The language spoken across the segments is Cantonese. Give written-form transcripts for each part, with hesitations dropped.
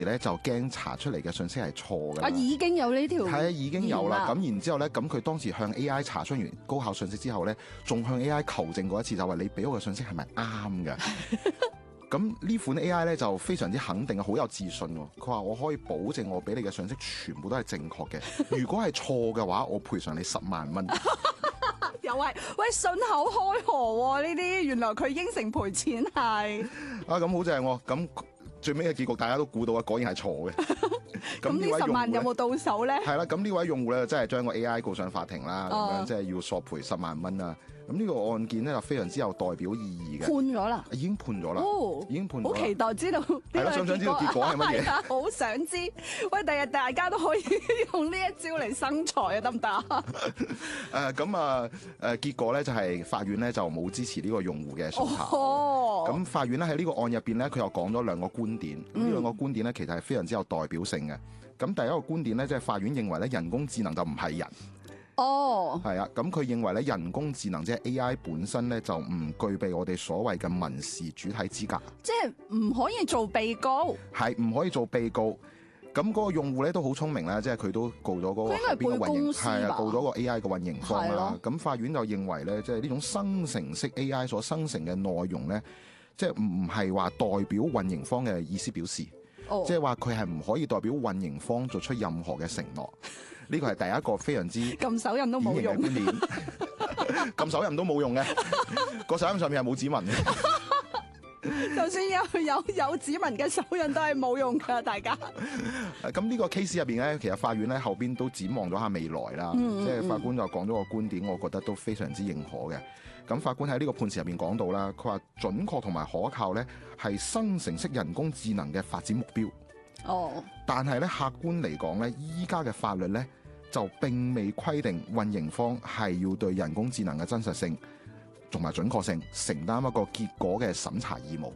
咧就驚查出嚟嘅信息係錯嘅。 已經有呢條， 係啊，已經有啦。咁然之後咧，咁佢當時向 AI 查詢完高考信息之後咧，仲向 AI 求證過一次，就話你俾我嘅信息係咪啱嘅？咁呢款 AI 咧就非常之肯定，好有自信喎。佢話我可以保證我俾你嘅信息全部都係正確嘅。如果係錯嘅話，我賠償你10萬蚊。 又係喂信口開河喎呢啲，原來佢應承賠錢係啊，咁好正喎。咁最尾嘅結局大家都估到啊，果然係錯嘅。 咁呢10萬有冇到手咧？ 係啦，咁呢位用戶咧真係將個 AI 告上法庭啦，咁樣即係要索賠10萬蚊啦。咁呢個案件咧就非常之有代表意義嘅。 判咗啦， 已經判咗啦，已經判咗。 好期待知道係咯，想唔想知道結果係乜嘢？ 好想知。喂，第日大家都可以用呢一招嚟生財啊，得唔得啊？ 結果咧就係法院咧就冇支持呢個用戶嘅訴求。咁法院咧喺呢個案入邊咧，佢又講咗2個觀點。呢2個觀點咧其實係非常之有代表性嘅。咁第一個觀點咧，即係法院認為咧人工智能就唔係人。係啊，咁佢認為咧人工智能即係 AI 本身咧就唔具備我哋所謂嘅民事主體資格， 即係唔可以做被告， 係唔可以做被告。咁嗰個用戶咧都好聰明啦，即係佢都告咗嗰個後邊嘅運營，係啊，告咗個 AI 嘅運營方啦。咁法院就認為咧，即係呢種生成式 AI 所生成嘅內容咧，即係唔係話代表運營方嘅意思表示，即係話佢係唔可以代表運營方做出任何嘅承諾。呢個係第一個非常之撳手印都冇用嘅觀點，撳手印都冇用嘅，個手印上面係冇指紋嘅。 就算有指紋嘅手印都係冇用㗎，大家。 咁呢個 case 入邊咧，其實法院咧後邊都展望咗下未來啦，即係法官就講咗個觀點，我覺得都非常之認可嘅。咁法官喺呢個判詞入邊講到啦，佢話準確同埋可靠咧係生成式人工智能嘅發展目標。但係咧客觀嚟講咧，依家嘅法律咧就並未規定運營方係要對人工智能嘅真實性同埋準確性承擔一個結果嘅審查義務。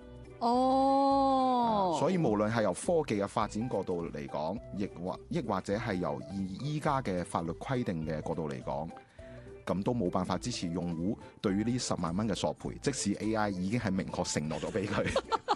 所以無論係由科技嘅發展角度嚟講，亦或者係由依家嘅法律規定嘅角度嚟講，咁都冇辦法支持用戶對於呢10萬蚊嘅索賠，即使 AI 已經係明確承諾咗俾佢。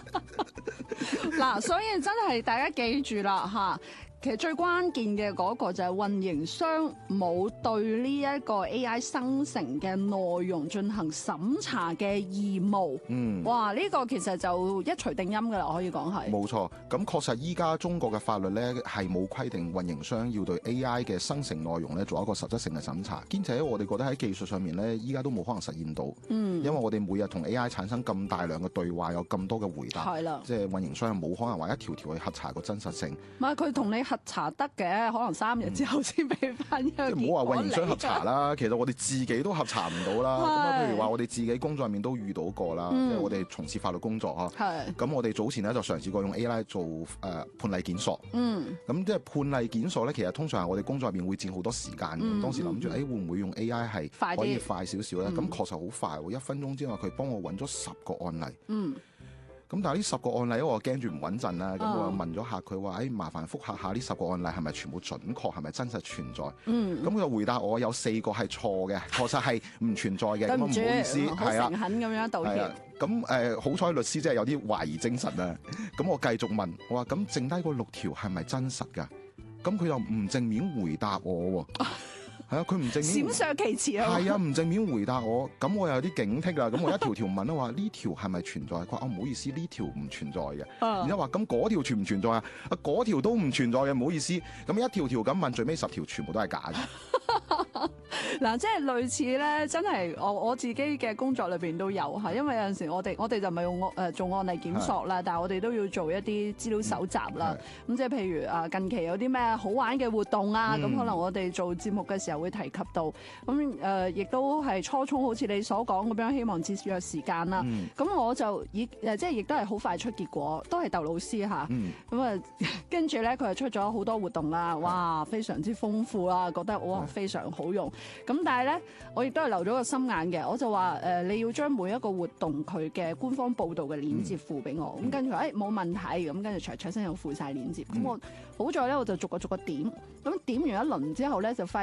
嗱，所以真係大家記住啦嚇。其實最關鍵嘅嗰個就係運營商冇對呢一個 AI 生成嘅內容進行審查嘅義務。哇！呢個其實就一錘定音㗎啦，可以講係。冇錯，咁確實依家中國嘅法律咧係冇規定運營商要對 AI 嘅生成內容咧做一個實質性嘅審查，兼且我哋覺得喺技術上面咧依家都冇可能實現到。因為我哋每日同 AI 產生咁大量嘅對話，有咁多嘅回答，即係運營商冇可能話一條條去核查個真實性。 唔係佢同你核查得嘅，可能3日之後先俾翻一個結果。 唔好話運營商核查啦，其實我哋自己都核查唔到啦。咁譬如話我哋自己工作入面都遇到過啦，即係我哋從事法律工作咁我哋早前咧就嘗試過用 AI 做判例檢索。咁即係判例檢索咧，其實通常係我哋工作入面會佔好多時間嘅。當時諗住會唔會用 AI 係可以快少少咧？咁確實好快喎，1分鐘之內佢幫我揾咗10個案例。咁但係呢10個案例，因為我驚住唔穩陣啦，咁我問咗下佢話，麻煩覆核下呢10個案例係咪全部準確，係咪真實存在？咁佢就回答我有4個係錯嘅，確實係唔存在嘅。咁唔好意思， 係啦，誠懇咁樣道歉。 咁好彩律師真係有啲懷疑精神啊！咁我繼續問，我話咁剩低個6條係咪真實㗎？咁佢又唔正面回答我喎。係啊，佢唔正面， 閃爍其詞啊！ 係啊，唔正面回答我，咁我又有啲警惕啦。咁我一條條問啦，話呢條係咪存在？佢話唔好意思，呢條唔存在嘅。然之後話咁嗰條存唔存在啊？嗰條都唔存在嘅，唔好意思。咁一條條咁問，最尾10條全部都係假嘅。 嗱，即係類似咧，真係我自己嘅工作裏邊都有嚇，因為有陣時我哋就唔係用做案例檢索啦，但係我哋都要做一啲資料搜集啦。咁即係譬如近期有啲咩好玩嘅活動啊，咁可能我哋做節目嘅時候會提及到。咁亦都係初衷，好似你所講咁樣，希望節約時間啦。咁我就即係亦都係好快出結果，都係竇老師嚇。咁跟住咧，佢就出咗好多活動啦，哇，非常之豐富啦，覺得哇非常好用。咁但係咧，我亦都係留咗個心眼嘅，我就話你要將每一個活動佢嘅官方報導嘅鏈接附俾我。咁跟住冇問題，咁跟住卓生又附晒鏈接。咁我好在咧，我就逐個點。咁點完一輪之後咧，就發現10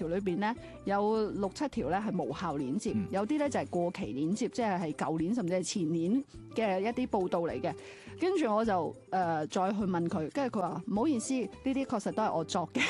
條裏邊咧，有6-7條咧係無效鏈接，有啲咧就係過期鏈接，即係舊年甚至係前年嘅一啲報道嚟嘅。跟住我就再去問佢，跟住佢話唔好意思，呢啲確實都係我作嘅。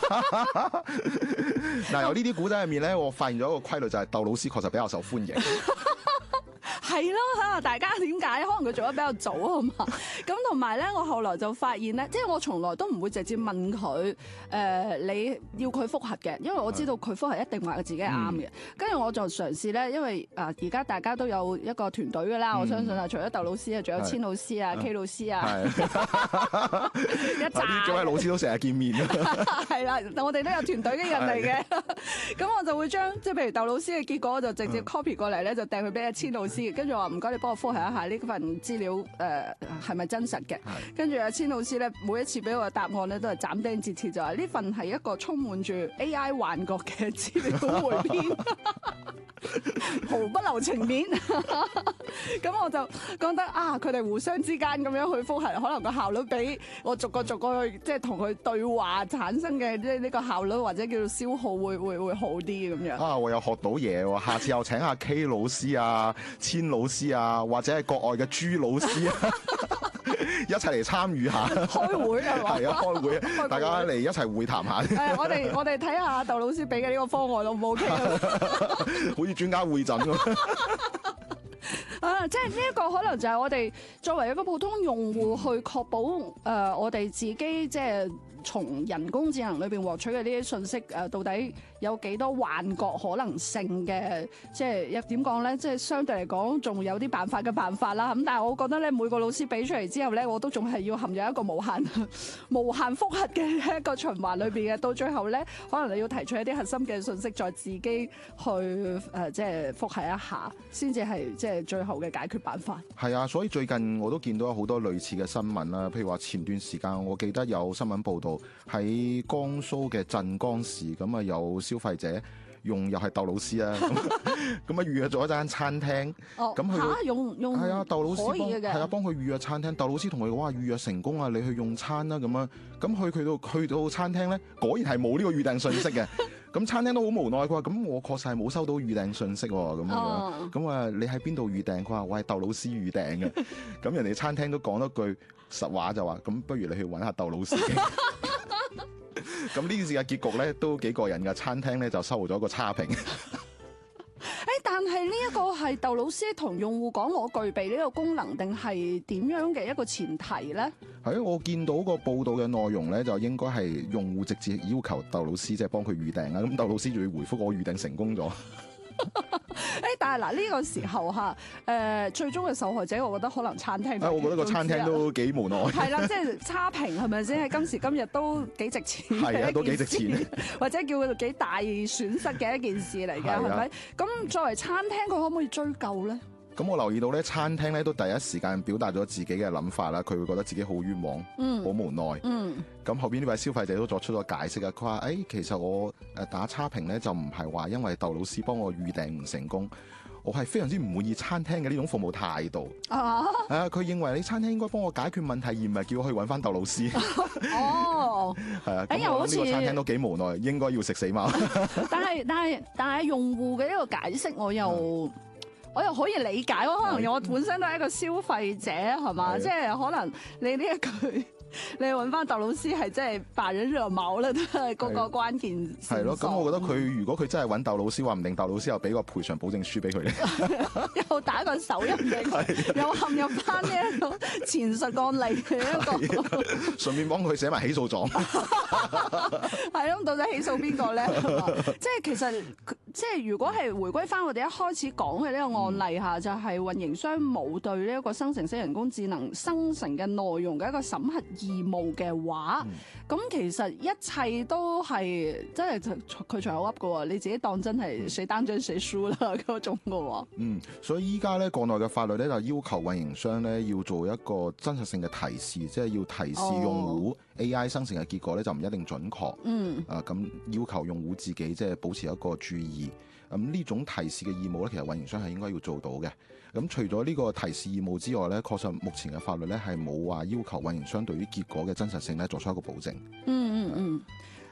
嗱，由呢啲古仔入面咧，我發現咗一個規律，就係竇老師確實比較受歡迎。 係咯，睇下大家點解？可能佢做得比較早啊嘛。咁同埋咧，我後來就發現咧，即係我從來都唔會直接問佢你要佢復核嘅，因為我知道佢復核一定話佢自己係啱嘅。跟住我就嘗試咧，因為而家大家都有一個團隊㗎啦，我相信啊，除咗竇老師啊，仲有千老師啊、K 老師啊，一紮呢幾位老師都成日見面㗎。係啦，我哋都有團隊嘅人嚟嘅。咁我就會將即係譬如竇老師嘅結果，我就直接 copy 過嚟咧，就掟佢俾阿千老師。跟住我話唔該，你幫我複核一下呢份資料係咪真實嘅？跟住阿千老師咧，每一次俾我嘅答案咧，都係斬釘截鐵，就話呢份係一個充滿住 AI 幻覺嘅資料匯編，毫不留情面。咁我就覺得佢哋互相之間咁樣去複核，可能個效率比我逐個去即係同佢對話產生嘅即係呢個效率或者叫做消耗會好啲咁樣。我又學到嘢喎，下次又請下 K 老師啊、千老師啊，或者係國外嘅朱老師啊，一齊嚟參與下。 開會係嘛？ 係啊，開會，大家嚟一齊會談下。 我哋睇下竇老師俾嘅呢個方案 O 唔 OK 啊？ 好似專家會診咁。 即係呢一個可能就係我哋作為一個普通用戶去確保我哋自己即係從人工智能裏邊獲取嘅呢啲信息到底有幾多幻覺可能性嘅，即係點講咧？即係相對嚟講，仲有啲辦法嘅辦法啦。咁但係我覺得咧，每個老師俾出嚟之後咧，我都仲係要陷入一個無限複核嘅一個循環裏邊嘅。到最後咧，可能你要提出一啲核心嘅信息，再自己去即係複核一下，先至係即係最後嘅解決辦法。 係啊，所以最近我都見到有好多類似嘅新聞啦。譬如話前段時間，我記得有新聞報道喺江蘇嘅鎮江市，咁啊有消費者又係竇老師啊，咁預約咗一間餐廳，咁佢用係啊，竇老師幫佢預約餐廳，竇老師同佢講話預約成功啊，你去用餐啦咁樣，咁去到餐廳咧，果然係冇呢個預訂信息嘅，咁餐廳都好無奈，佢話咁我確實係冇收到預訂信息喎，咁樣，咁你喺邊度預訂？佢話我係竇老師預訂嘅，咁人哋餐廳都講咗句實話就話，咁不如你去揾下竇老師。咁呢件事嘅結局咧都幾過癮㗎，餐廳咧就收咗個差評。 但係呢一個係竇老師同用戶講我具備呢個功能，定係點樣嘅一個前提咧？ 係啊，我見到個報道嘅內容咧，就應該係用戶直接要求竇老師即係幫佢預訂啦。咁竇老師仲要回覆我預訂成功咗。 但係嗱呢個時候嚇，最終嘅受害者，我覺得可能餐廳。 我覺得個餐廳都幾無奈。係啦，即係差評係咪先？喺今時今日都幾值錢。 係啊，都幾值錢。 或者叫佢幾大損失嘅一件事嚟嘅，係咪？咁作為餐廳，佢可唔可以追究咧？ 咁我留意到咧，餐廳咧都第一時間表達咗自己嘅諗法啦，佢會覺得自己好冤枉，好無奈。咁後邊呢位消費者都作出咗解釋啊，佢話：其實我打差評咧就唔係話因為竇老師幫我預訂唔成功，我係非常之唔滿意餐廳嘅呢種服務態度。佢認為你餐廳應該幫我解決問題，而唔係叫我去揾翻竇老師。係啊，咁我諗呢個餐廳都幾無奈，應該要食死貓。 但係用戶嘅呢個解釋，我又可以理解，可能我本身都係一個消費者，係嘛？即係可能你呢一句，你揾翻竇老師係真係把人惹毛啦，都係嗰個關鍵。係咯， 咁我覺得如果佢真係揾竇老師，話唔定竇老師又俾個賠償保證書俾佢咧， 又打個手印俾佢，又陷入翻呢一個前述案例嘅一個， 順便幫佢寫埋起訴狀。 係咯，到底起訴邊個咧？即係其實。即係如果係回歸翻我哋一開始講嘅呢個案例下，就係運營商冇對呢一個生成式人工智能生成嘅內容嘅一個審核義務嘅話，咁其實一切都係真係佢隨口噏嘅喎，你自己當真係誰單張誰輸啦嗰種嘅喎。 所以依家咧國內嘅法律咧就要求運營商咧要做一個真實性嘅提示，即係要提示用戶 AI 生成嘅結果咧就唔一定準確。咁要求用戶自己即係保持一個注意。咁呢種提示嘅義務咧，其實運營商係應該要做到嘅。咁除咗呢個提示義務之外咧，確實目前嘅法律咧係冇話要求運營商對於結果嘅真實性咧作出一個保證。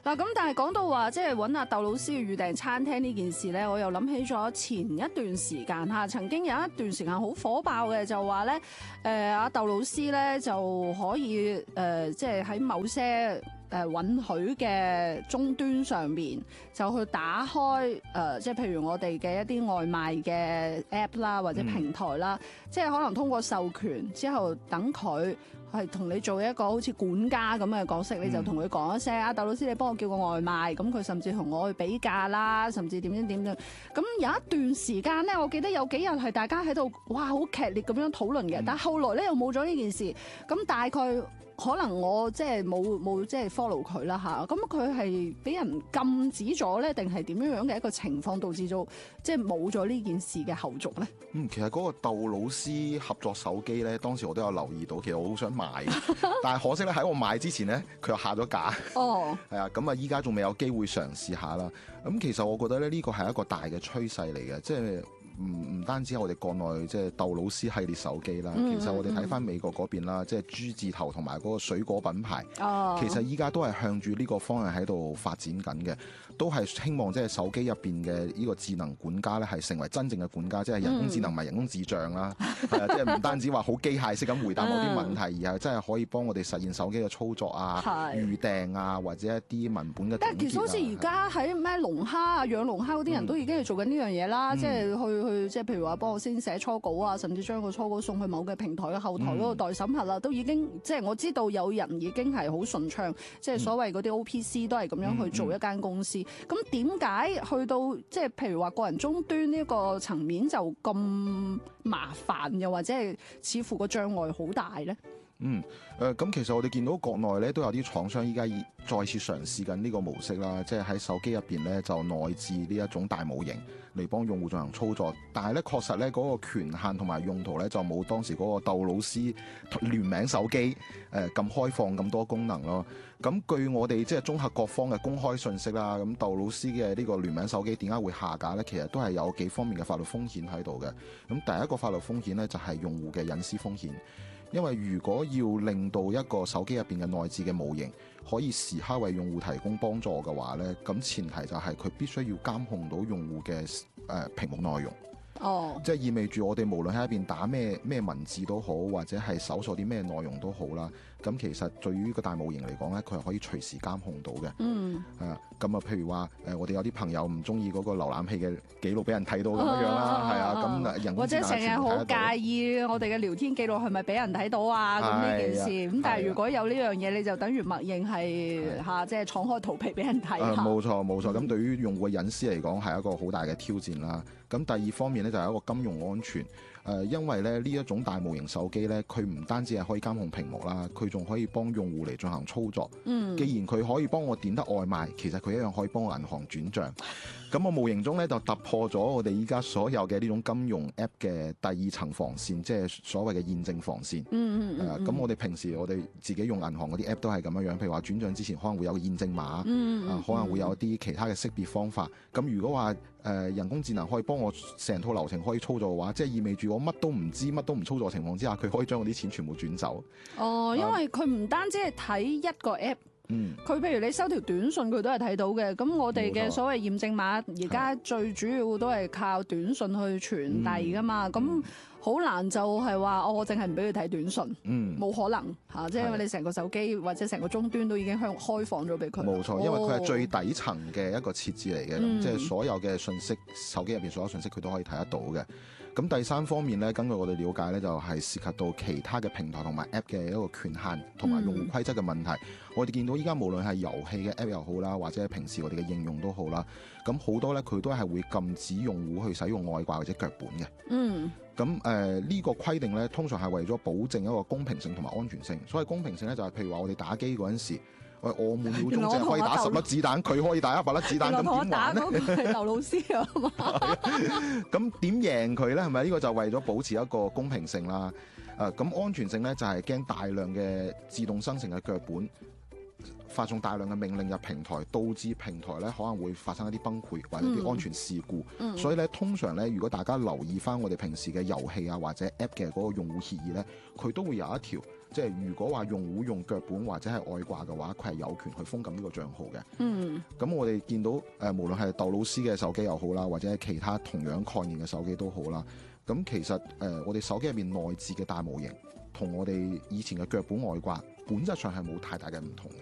嗱咁，但係講到話即係揾阿竇老師去預訂餐廳呢件事咧，我又諗起咗前一段時間嚇，曾經有一段時間好火爆嘅，就話咧阿竇老師咧就可以即係喺某些允許嘅終端上面就去打開即係譬如我哋嘅一啲外賣嘅 app 啦，或者平台啦，即係可能通過授權之後，等佢係同你做一個好似管家咁嘅角色，你就同佢講一聲阿竇老師，你幫我叫個外賣，咁佢甚至同我去比價啦，甚至點樣。咁有一段時間咧，我記得有幾日係大家喺度哇好劇烈咁樣討論嘅，但係後來咧又冇咗呢件事，咁大概。可能我即係冇即係 follow 佢啦嚇，咁佢係俾人禁止咗咧，定係點樣樣嘅一個情況導致到即係冇咗呢件事嘅後續咧？ 其實嗰個竇老師合作手機咧，當時我都有留意到，其實我好想買，但係可惜咧喺我買之前咧，佢又下咗架。哦，係啊，咁啊依家仲未有機會嘗試下啦。咁其實我覺得咧呢個係一個大嘅趨勢嚟嘅，即係。唔單止係我哋國內即係竇老師系列手機啦，其實我哋睇翻美國嗰邊啦，即係豬字頭同埋嗰個水果品牌，其實依家都係向住呢個方向喺度發展緊嘅，都係希望即係手機入邊嘅呢個智能管家咧係成為真正嘅管家，即係人工智能唔係人工智障啦，係啊，即係唔單止話好機械式咁回答某啲問題，而係真係可以幫我哋實現手機嘅操作啊、預訂啊或者一啲文本嘅。 但係其實好似而家喺咩龍蝦啊、養龍蝦嗰啲人都已經係做緊呢樣嘢啦，即係去即係譬如話幫我先寫初稿啊，甚至將個初稿送去某嘅平台嘅後台嗰度待審核啦，都已經即係我知道有人已經係好順暢，即係所謂嗰啲 OPC 都係咁樣去做一間公司。咁點解去到即係譬如話個人終端呢個層面就咁麻煩，又或者係似乎個障礙好大咧？ 咁其實我哋見到國內咧都有啲廠商依家再次嘗試緊呢個模式啦，即係喺手機入邊咧就內置呢一種大模型嚟幫用戶進行操作，但係咧確實咧嗰個權限同埋用途咧就冇當時嗰個竇老師聯名手機咁開放咁多功能咯。咁據我哋即係綜合各方嘅公開信息啦，咁竇老師嘅呢個聯名手機點解會下架咧？其實都係有幾方面嘅法律風險喺度嘅。咁第一個法律風險咧就係用戶嘅隱私風險。因為如果要令到一個手機入邊嘅內置嘅模型可以時刻為用戶提供幫助嘅話咧，咁前提就係佢必須要監控到用戶嘅屏幕內容。即係意味住我哋無論喺一邊打咩文字都好，或者係搜索啲咩內容都好啦。咁其實對於個大模型嚟講咧，佢係可以隨時監控到嘅。咁啊，譬如話我哋有啲朋友唔中意嗰個瀏覽器嘅記錄俾人睇到咁樣啦，係啊，咁人工智能或者成日好介意我哋嘅聊天記錄係咪俾人睇到啊？咁呢件事咁，但係如果有呢樣嘢，你就等於默認係嚇，即係敞開肚皮俾人睇。 冇錯。咁對於用戶嘅隱私嚟講係一個好大嘅挑戰啦。咁第二方面咧就係一個金融安全。因為咧呢一種大模型手機咧，佢唔單止係可以監控屏幕啦，佢仲可以幫用戶嚟進行操作。既然佢可以幫我點得外賣，其實佢一樣可以幫我銀行轉帳。咁我無形中咧就突破咗我哋依家所有嘅呢種金融 App 嘅第二層防線，即係所謂嘅驗證防線。咁我哋平時我哋自己用銀行嗰啲 App 都係咁樣，譬如話轉帳之前可能會有個驗證碼，可能會有啲其他嘅識別方法。咁如果話人工智能可以幫我成套流程可以操作嘅話，即係意味住我乜都唔知、乜都唔操作嘅情況之下，佢可以將我啲錢全部轉走。 因為佢唔單止係睇一個 app，佢譬如你收條短信，佢都係睇到嘅。咁我哋嘅所謂驗證碼，而家最主要都係靠短信去傳遞噶嘛。咁好難就係話我淨係唔俾佢睇短信，冇可能嚇。即係因為你成個手機或者成個終端都已經開放咗俾佢。 冇錯，因為佢係最底層嘅一個設置嚟嘅，即係所有嘅信息，手機入邊所有信息佢都可以睇得到嘅。咁第三方面咧，根據我哋了解咧，就係涉及到其他嘅平台同埋 App 嘅一個權限同埋用戶規則嘅問題。我哋見到依家無論係遊戲嘅 App 又好啦，或者係平時我哋嘅應用都好啦，咁好多咧佢都係會禁止用戶去使用外掛或者腳本嘅。咁呢個規定咧，通常係為咗保證一個公平性同埋安全性。所謂公平性咧，就係譬如話我哋打機嗰陣時，我每秒鐘淨係可以打10粒子彈，佢可以打100粒子彈，咁點玩咧？ 係劉老師啊嘛。 咁點贏佢咧？係咪呢個就為咗保持一個公平性啦？咁安全性咧就係驚大量嘅自動生成嘅腳本發送大量嘅命令入平台，導致平台咧可能會發生一啲崩潰或者啲安全事故。所以咧，通常咧，如果大家留意翻我哋平時嘅遊戲啊或者 App 嘅嗰個用戶協議咧，佢都會有一條即係如果話用戶用腳本或者係外掛嘅話，佢係有權去封禁呢個帳號嘅。咁我哋見到無論係竇老師嘅手機又好啦，或者係其他同樣概念嘅手機都好啦。咁其實我哋手機入面內置嘅大模型同我哋以前嘅腳本外掛本質上係冇太大嘅唔同嘅。